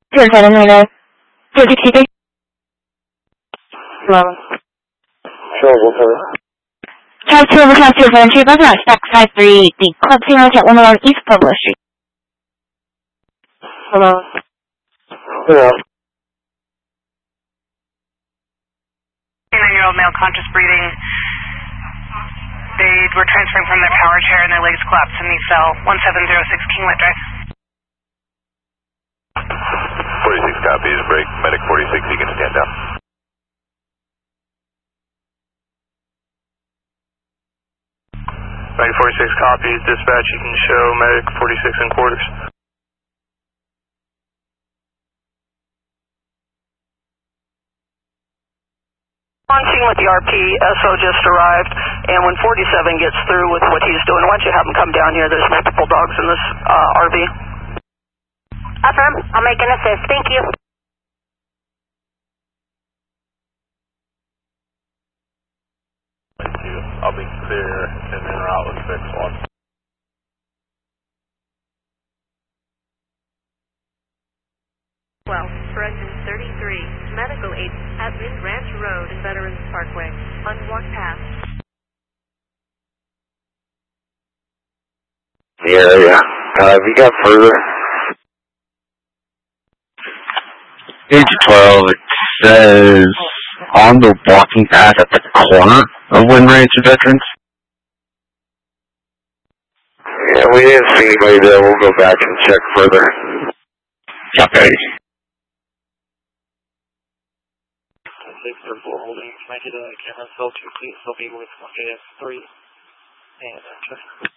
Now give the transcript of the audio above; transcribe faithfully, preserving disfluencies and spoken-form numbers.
zero seven nine zero. zero six three. Hello. Charles, what's over? Charles two over Charles two over two, Buzzer on Spec five three, the Club Signal at one eleven East Pueblo Street. Hello. Yeah. nine-year-old male conscious breathing. They were transferring from their power chair and their legs collapsed in the cell. one seven zero six Kinglet Drive. forty-six copies, break, medic forty-six, you can stand down. Medic forty-six copies, dispatch, you can show medic forty-six in quarters. Launching with the R P, S O just arrived, and when forty-seven gets through with what he's doing, why don't you have him come down here? There's multiple dogs in this uh, R V. Affirm, I'll make an assist. Thank you. Thank you. I'll be clear and then route with six one. Well, for engine thirty-three, medical aid at Wind Ranch Road and Veterans Parkway, unwalked path. Yeah, yeah. Uh, have you got further? Page twelve, it says on the walking path at the corner of Wind Ranch and Veterans. Yeah, we didn't see anybody there. We'll go back and check further. Okay. Thanks for holding. Can I get a camera filter, please? I'll be with A S three and uh,